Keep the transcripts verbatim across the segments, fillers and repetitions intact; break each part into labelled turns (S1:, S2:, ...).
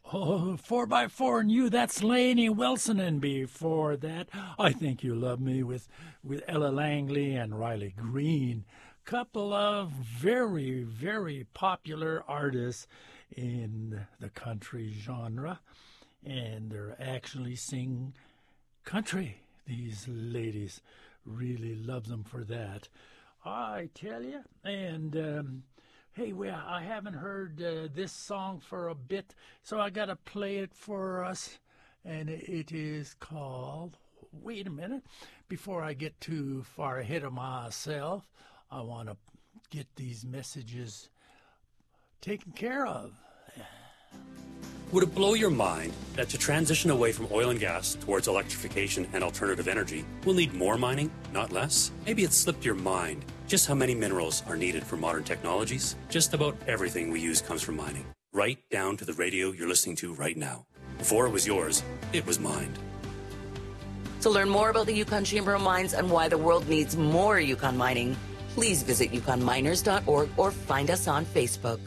S1: Oh, four by four and you, that's Lainey Wilson. And before that, I Think You Love Me with, with Ella Langley and Riley Green. Couple of very, very popular artists in the country genre. And they're actually sing country. These ladies really love them for that. I tell you. And um, hey, well, I haven't heard uh, this song for a bit, so I got to play it for us. And it is called, wait a minute, before I get too far ahead of myself, I want to get these messages taken care of.
S2: Would it blow your mind that to transition away from oil and gas towards electrification and alternative energy, we'll need more mining, not less? Maybe it slipped your mind just how many minerals are needed for modern technologies. Just about everything we use comes from mining, right down to the radio you're listening to right now. Before it was yours, it was mined.
S3: To learn more about the Yukon Chamber of Mines and why the world needs more Yukon mining, please visit yukon miners dot org or find us on Facebook.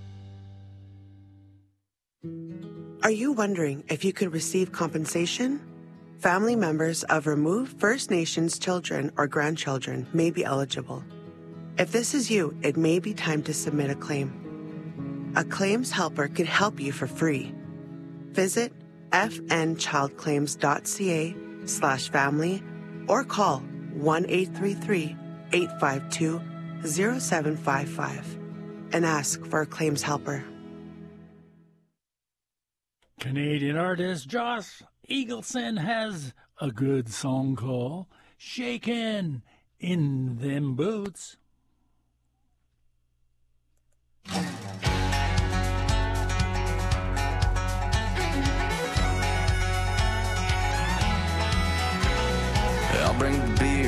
S4: Are you wondering if you could receive compensation? Family members of removed First Nations children or grandchildren may be eligible. If this is you, it may be time to submit a claim. A claims helper can help you for free. Visit fnchildclaims.ca slash family or call one eight three three, eight five two, zero seven five five and ask for a claims helper.
S1: Canadian artist Josh Eagleson has a good song called Shakin' in Them Boots.
S5: I'll bring the beer.